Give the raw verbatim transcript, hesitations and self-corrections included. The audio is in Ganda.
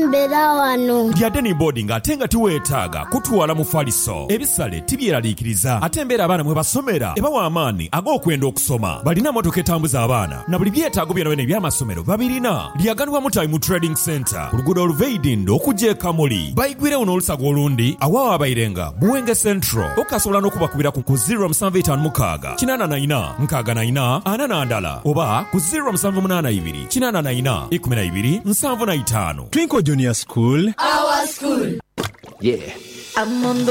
mbera wano. Lyadde ni boarding ate nga tiweetaaga kutuwala mu faliso. Ebisale tibyeraliikiriza ate embeera abaana mwe basomera ebawa amaanyi ag'okwenda okusoma. Balina motoka etambuza abaana na buli byetaago byonna byonna eby'amasomero babirina. Lyaganibwa Time Trading Center ku luguudo oluveidinda okujja e Kamuli. Bayigwirewo n'olusago olundi awawa abayirenga Buwenge Central. Okasobola n'okubakubira ku zero seven eight six kinana na ina nkaaga na ina ana na ndala oba ku zero seven eight nine two kinana na ina ikumi na ibiri nsanvu na itaano. Twinkle Junior School. Our school. Yeah. I'm on the